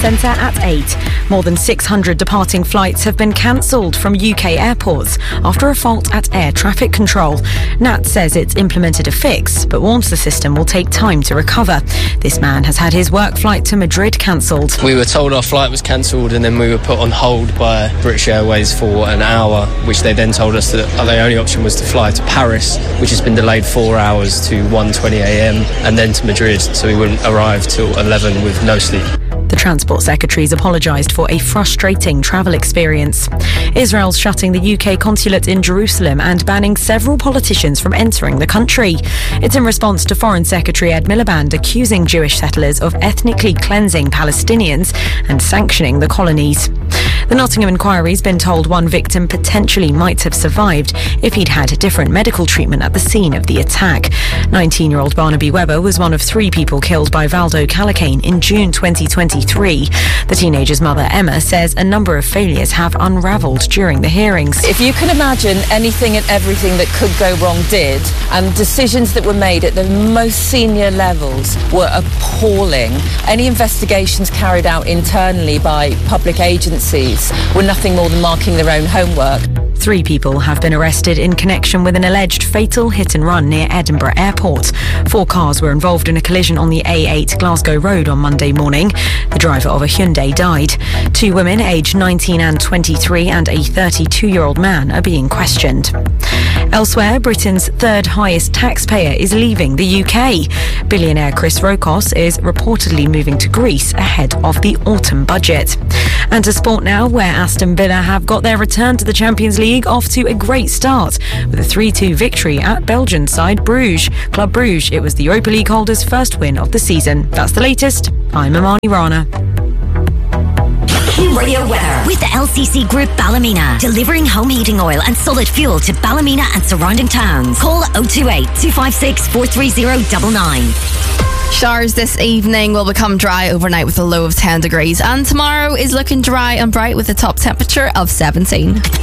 centre at 8. More than 600 departing flights have been cancelled from UK airports after a fault at air traffic control. NAT says it's implemented a fix, but warns the system will take time to recover. This man has had his work flight to Madrid cancelled. We were told our flight was cancelled and then we were put on hold by British Airways for an hour, which they then told us that the only option was to fly to Paris, which has been delayed 4 hours to 1:20am, and then to Madrid, so we wouldn't arrive till 11 with no sleep. The Transport Secretary's apologised for a frustrating travel experience. Israel's shutting the UK consulate in Jerusalem and banning several politicians from entering the country. It's in response to Foreign Secretary Ed Miliband accusing Jewish settlers of ethnically cleansing Palestinians and sanctioning the colonies. The Nottingham Inquiry's been told one victim potentially might have survived if he'd had different medical treatment at the scene of the attack. 19-year-old Barnaby Webber was one of 3 people killed by Valdo Calacane in June 2023. The teenager's mother, Emma, says a number of failures have unravelled during the hearings. If you can imagine anything and everything that could go wrong did, and decisions that were made at the most senior levels were appalling. Any investigations carried out internally by public agencies were nothing more than marking their own homework. 3 people have been arrested in connection with an alleged fatal hit and run near Edinburgh Airport. 4 cars were involved in a collision on the A8 Glasgow Road on Monday morning. The driver of a Hyundai died. 2 women aged 19 and 23 and a 32-year-old man are being questioned. Elsewhere, Britain's 3rd highest taxpayer is leaving the UK. Billionaire Chris Rokos is reportedly moving to Greece ahead of the autumn budget. And to sport now, where Aston Villa have got their return to the Champions League off to a great start with a 3-2 victory at Belgian side Bruges. Club Bruges, it was the Europa League holders' first win of the season. That's the latest. I'm Imani Rana. Radio weather with the LCC Group Ballymena, delivering home heating oil and solid fuel to Ballymena and surrounding towns. Call 028 256 43099. Showers this evening will become dry overnight with a low of 10 degrees, and tomorrow is looking dry and bright with a top temperature of 17.